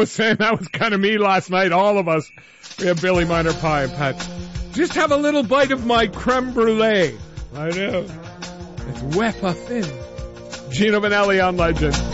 was saying that was kind of me last night. All of us. We have Billy Minor Pie and Pat. Just have a little bite of my creme brulee. I know. It's Wepa thin. Gino Vanelli on Legend.